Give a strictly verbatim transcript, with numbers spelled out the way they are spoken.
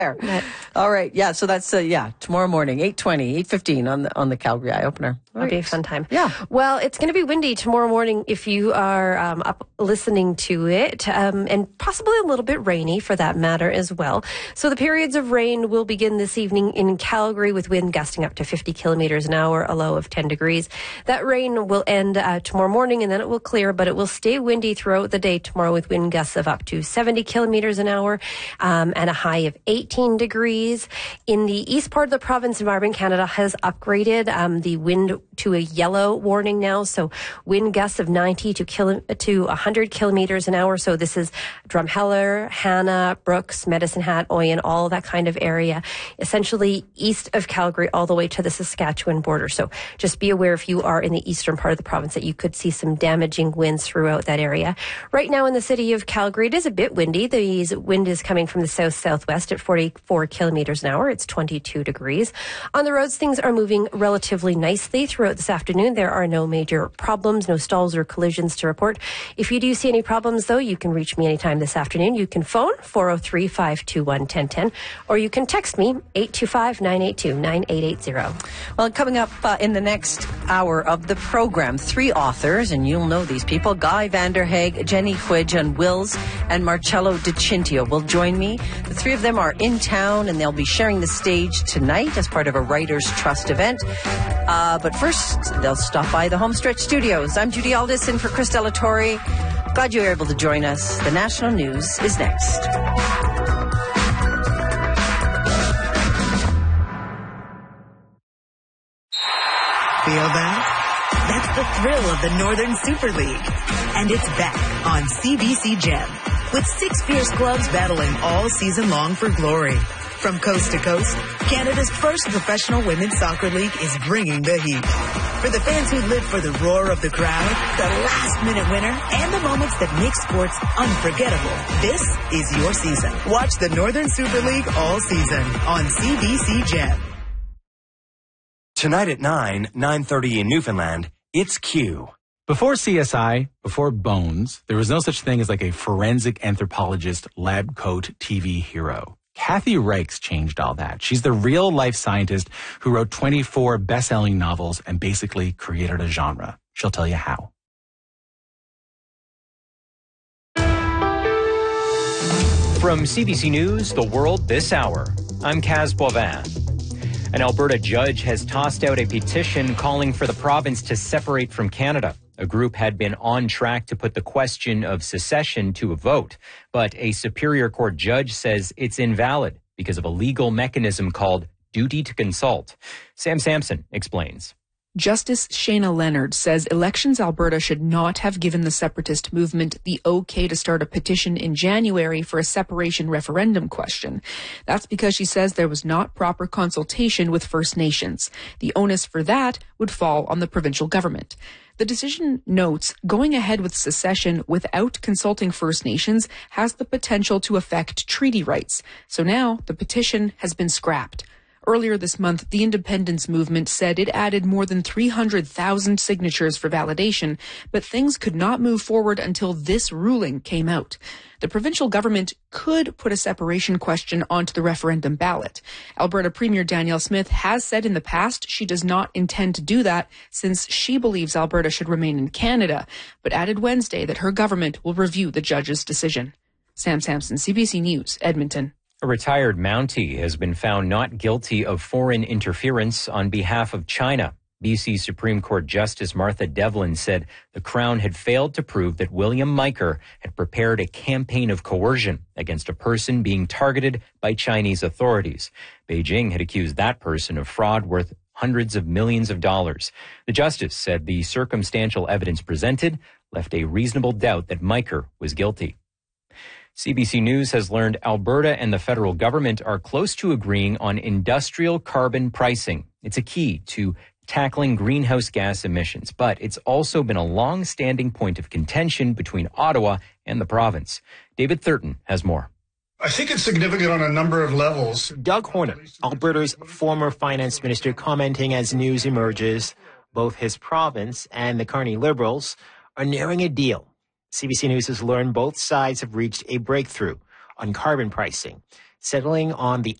But, All right. Yeah. So that's, uh, yeah, tomorrow morning, eight twenty, eight fifteen on the, on the Calgary Eye Opener. It'll be a fun time. Yeah. Well, it's going to be windy tomorrow morning if you are um, up listening to it, um, and possibly a little bit rainy for that matter as well. So the periods of rain will begin this evening in Calgary with wind gusting up to fifty kilometers an hour, a low of ten degrees. That rain will end uh, tomorrow morning and then it will clear, but it will stay windy throughout the day tomorrow with wind gusts of up to seventy kilometers an hour um, and a high of eighteen degrees. In the east part of the province, Environment Canada has upgraded um, the wind to a yellow warning now. So wind gusts of ninety to, kilo, to one hundred kilometers an hour. So this is Drumheller, Hanna, Brooks, Medicine Hat, Oyen, all that kind of area. Essentially east of Calgary all the way to the Saskatchewan border. So just be aware if you are in the eastern part of the province that you could see some damaging winds throughout that area. Right now in the city of Calgary, it is a bit windy. The wind is coming from the south-southwest at forty-four kilometers an hour. It's twenty-two degrees. On the roads, things are moving relatively nicely throughout this afternoon. There are no major problems, no stalls or collisions to report. If you do see any problems, though, you can reach me anytime this afternoon. You can phone four oh three, five two one, one oh one oh, or you can text me eight two five, nine eight two, nine eight eight zero. Well, coming up uh, in the next hour of the program, three authors, and you'll know these people, Guy Vanderhaeg, Jenny Huijan Wills, and Marcello Di Cintio will join me. The three of them are in town, and they'll be sharing the stage tonight as part of a Writers' Trust event. Uh, but first, they'll stop by the Homestretch Studios. I'm Judy Aldis in for Chris Delatorre. Glad you were able to join us. The national news is next. Feel that? That's the thrill of the Northern Super League. And it's back on C B C Gem, with six fierce clubs battling all season long for glory. From coast to coast, Canada's first professional women's soccer league is bringing the heat. For the fans who live for the roar of the crowd, the last-minute winner, and the moments that make sports unforgettable, this is your season. Watch the Northern Super League all season on C B C Gem. Tonight at nine, nine thirty in Newfoundland, it's Q. Before C S I, before Bones, there was no such thing as like a forensic anthropologist lab coat T V hero. Kathy Reichs changed all that. She's the real-life scientist who wrote twenty-four best-selling novels and basically created a genre. She'll tell you how. From C B C News, The World This Hour, I'm Kaz Boivin. An Alberta judge has tossed out a petition calling for the province to separate from Canada. A group had been on track to put the question of secession to a vote, but a Superior Court judge says it's invalid because of a legal mechanism called duty to consult. Sam Sampson explains. Justice Shayna Leonard says Elections Alberta should not have given the separatist movement the okay to start a petition in January for a separation referendum question. That's because she says there was not proper consultation with First Nations. The onus for that would fall on the provincial government. The decision notes going ahead with secession without consulting First Nations has the potential to affect treaty rights. So now the petition has been scrapped. Earlier this month, the independence movement said it added more than three hundred thousand signatures for validation, but things could not move forward until this ruling came out. The provincial government could put a separation question onto the referendum ballot. Alberta Premier Danielle Smith has said in the past she does not intend to do that since she believes Alberta should remain in Canada, but added Wednesday that her government will review the judge's decision. Sam Sampson, C B C News, Edmonton. A retired Mountie has been found not guilty of foreign interference on behalf of China. B C Supreme Court Justice Martha Devlin said the Crown had failed to prove that William Miker had prepared a campaign of coercion against a person being targeted by Chinese authorities. Beijing had accused that person of fraud worth hundreds of millions of dollars. The justice said the circumstantial evidence presented left a reasonable doubt that Miker was guilty. C B C News has learned Alberta and the federal government are close to agreeing on industrial carbon pricing. It's a key to tackling greenhouse gas emissions, but it's also been a long-standing point of contention between Ottawa and the province. David Thurton has more. I think it's significant on a number of levels. Doug Horner, Alberta's former finance minister, commenting as news emerges, both his province and the Carney Liberals are nearing a deal. C B C News has learned both sides have reached a breakthrough on carbon pricing. settling on the